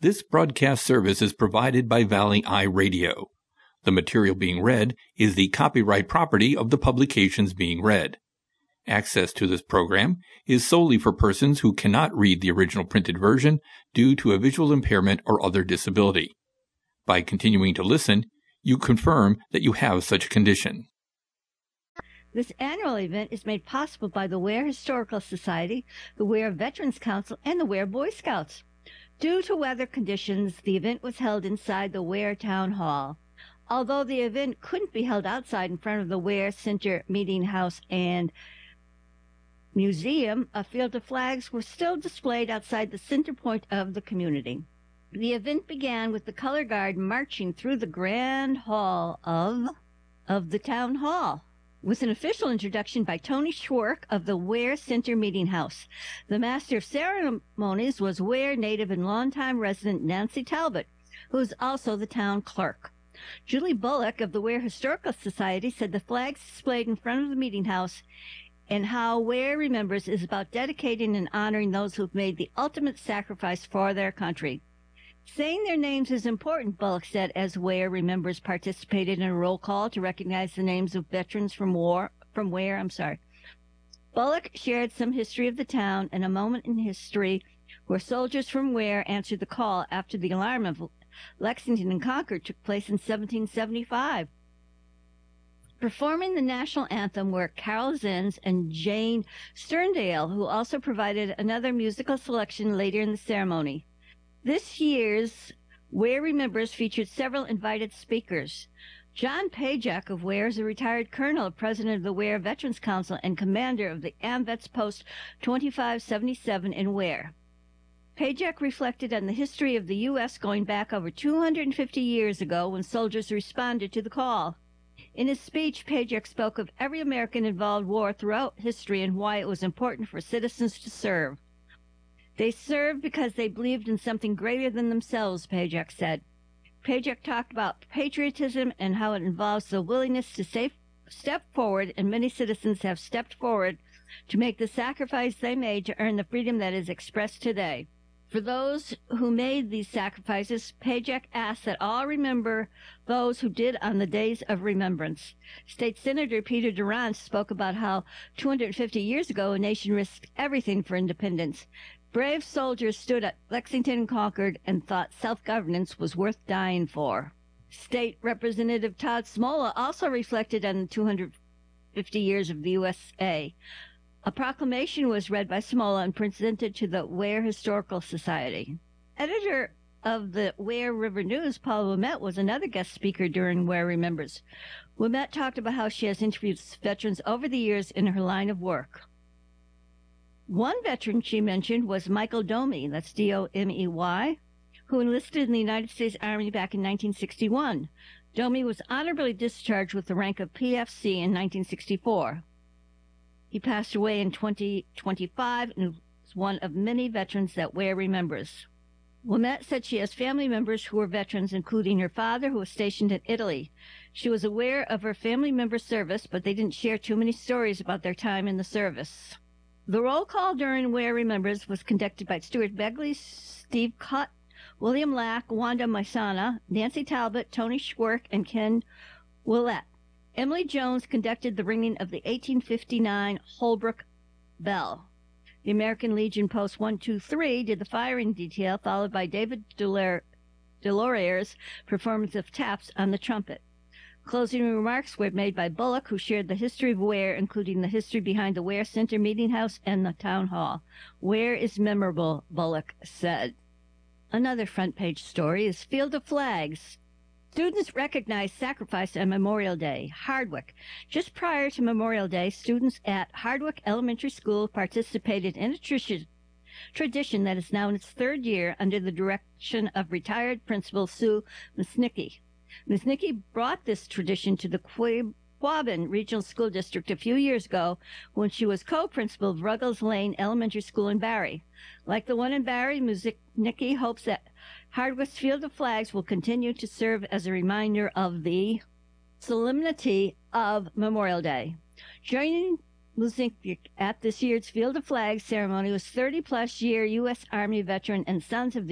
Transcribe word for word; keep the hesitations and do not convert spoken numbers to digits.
This broadcast service is provided by Valley Eye Radio. The material being read is the copyright property of the publications being read. Access to this program is solely for persons who cannot read the original printed version due to a visual impairment or other disability. By continuing to listen, you confirm that you have such a condition. This annual event is made possible by the Ware Historical Society, the Ware Veterans Council, and the Ware Boy Scouts. Due to weather conditions, the event was held inside the Ware Town Hall. Although the event couldn't be held outside in front of the Ware Center Meeting House and Museum, a field of flags were still displayed outside the center point of the community. The event began with the color guard marching through the grand hall of, of the town hall, with an official introduction by Tony Schwark of the Ware Center Meeting House. The master of ceremonies was Ware native and longtime resident Nancy Talbot, who is also the town clerk. Julie Bullock of the Ware Historical Society said the flags displayed in front of the meeting house and how Ware Remembers is about dedicating and honoring those who've made the ultimate sacrifice for their country. Saying their names is important, Bullock said, as Ware Remembers participated in a roll call to recognize the names of veterans from war, from Ware, I'm sorry. Bullock shared some history of the town and a moment in history where soldiers from Ware answered the call after the alarm of Lexington and Concord took place in seventeen seventy-five. Performing the national anthem were Carol Zins and Jane Sterndale, who also provided another musical selection later in the ceremony. This year's Ware Remembers featured several invited speakers. John Pajak of Ware is a retired colonel, president of the Ware Veterans Council, and commander of the AMVETS Post twenty-five seventy-seven in Ware. Pajak reflected on the history of the U S going back over two hundred fifty years ago when soldiers responded to the call. In his speech, Pajak spoke of every American involved war throughout history and why it was important for citizens to serve. They served because they believed in something greater than themselves, Pajak said. Pajak talked about patriotism and how it involves the willingness to safe, step forward, and many citizens have stepped forward to make the sacrifice they made to earn the freedom that is expressed today. For those who made these sacrifices, Pajak asked that all remember those who did on the days of remembrance. State Senator Peter Durant spoke about how two hundred fifty years ago a nation risked everything for independence. Brave soldiers stood at Lexington and Concord and thought self-governance was worth dying for. State Representative Todd Smola also reflected on the two hundred fifty years of the U S A. A proclamation was read by Smola and presented to the Ware Historical Society. Editor of the Ware River News, Paul Ouimet, was another guest speaker during Ware Remembers. Ouimet talked about how she has interviewed veterans over the years in her line of work. One veteran she mentioned was Michael Domey, that's D O M E Y, who enlisted in the United States Army back in nineteen sixty-one. Domey was honorably discharged with the rank of P F C in nineteen sixty-four. He passed away in twenty twenty-five and was one of many veterans that Ware remembers. Ouimet said she has family members who were veterans, including her father, who was stationed in Italy. She was aware of her family member's service, but they didn't share too many stories about their time in the service. The roll call during Ware Remembers was conducted by Stuart Begley, Steve Cutt, William Lack, Wanda Maisana, Nancy Talbot, Tony Schwark, and Ken Willett. Emily Jones conducted the ringing of the eighteen fifty-nine Holbrook bell. The American Legion Post one two three did the firing detail, followed by David Delorier's performance of taps on the trumpet. Closing remarks were made by Bullock, who shared the history of Ware, including the history behind the Ware Center Meeting House and the Town Hall. Ware is memorable, Bullock said. Another front page story is Field of Flags. Students recognize sacrifice on Memorial Day. Hardwick. Just prior to Memorial Day, students at Hardwick Elementary School participated in a tradition, tradition that is now in its third year under the direction of retired Principal Sue Misnicki. Misnicki brought this tradition to the Quabbin Regional School District a few years ago when she was co-principal of Ruggles Lane Elementary School in Barry. Like the one in Barry, Misnicki hopes that Hardwick's Field of Flags will continue to serve as a reminder of the solemnity of Memorial Day. Joining Misnicki at this year's Field of Flags ceremony was thirty-plus year U S Army veteran and Sons of the